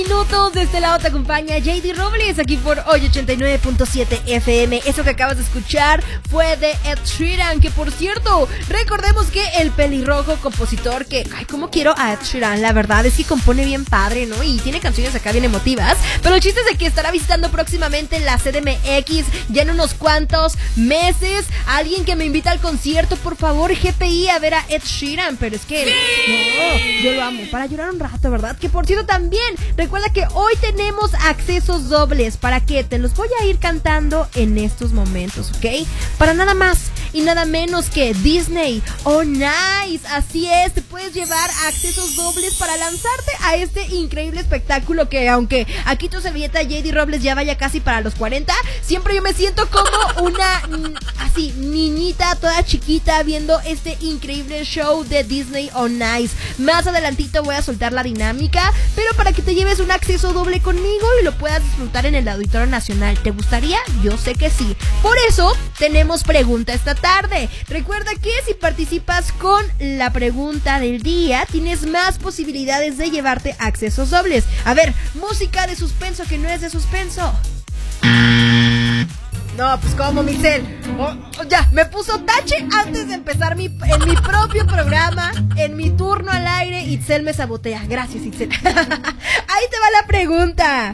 Minutos de este lado te acompaña JD Robles aquí por hoy 89.7 FM. Eso que acabas de escuchar fue de Ed Sheeran, que por cierto, recordemos que el pelirrojo compositor que, ay, cómo quiero a Ed Sheeran, la verdad es que compone bien padre, ¿no? Y tiene canciones acá bien emotivas, pero el chiste es de que estará visitando próximamente la CDMX ya en unos cuantos meses. Alguien que me invita al concierto, por favor, GPI, a ver a Ed Sheeran, pero es que, no, yo lo amo, para llorar un rato, ¿verdad? Que por cierto también, recuerda que hoy tenemos accesos dobles. ¿Para qué? Te los voy a ir cantando en estos momentos, ¿ok? Para nada más y nada menos que Disney On Ice. Así es, te puedes llevar accesos dobles para lanzarte a este increíble espectáculo que, aunque aquí tu servilleta JD Robles ya vaya casi para los 40, siempre yo me siento como una así niñita toda chiquita viendo este increíble show de Disney On Ice. Más adelantito voy a soltar la dinámica, pero para que te lleves un acceso doble conmigo y lo puedas disfrutar en el Auditorio Nacional. ¿Te gustaría? Yo sé que sí. Por eso tenemos pregunta esta tarde. Recuerda que si participas con la pregunta del día, tienes más posibilidades de llevarte accesos dobles. A ver, música de suspenso que no es de suspenso. No, pues como, Mixel. Ya, me puso tache antes de empezar en mi propio programa, en mi turno al aire. Itzel me sabotea. Gracias, Itzel. Ahí te va la pregunta.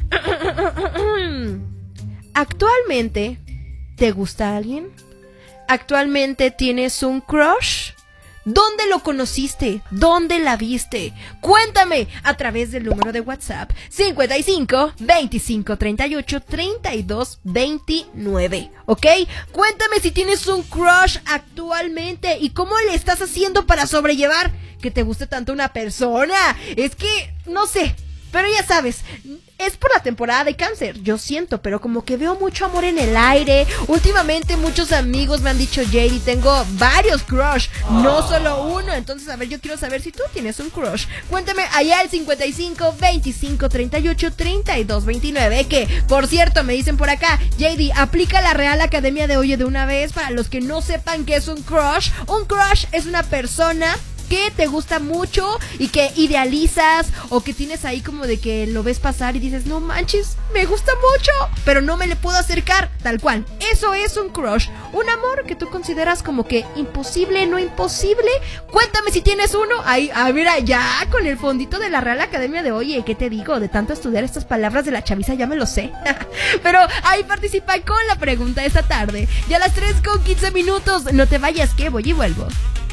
¿Actualmente te gusta alguien? ¿Actualmente tienes un crush? ¿Dónde lo conociste? ¿Dónde la viste? Cuéntame a través del número de WhatsApp 55 25 38 32 29, ¿ok? Cuéntame si tienes un crush actualmente y cómo le estás haciendo para sobrellevar que te guste tanto una persona. Es que, no sé, pero ya sabes, es por la temporada de Cáncer, yo siento, pero como que veo mucho amor en el aire. Últimamente muchos amigos me han dicho, JD, tengo varios crush, no solo uno. Entonces, a ver, yo quiero saber si tú tienes un crush. Cuéntame allá al 55 25 38 32 29. Que, por cierto, me dicen por acá, JD, aplica la Real Academia de Oye de una vez. Para los que no sepan qué es un crush es una persona que te gusta mucho y que idealizas, o que tienes ahí como de que lo ves pasar y dices, no manches, me gusta mucho, pero no me le puedo acercar, tal cual. Eso es un crush, un amor que tú consideras como que imposible, no imposible. Cuéntame si tienes uno. Ahí, mira, ya con el fondito de la Real Academia de Oye, ¿qué te digo? De tanto estudiar estas palabras de la chaviza ya me lo sé. Pero ahí participa con la pregunta esta tarde. Ya a las 3:15. No te vayas, que voy y vuelvo.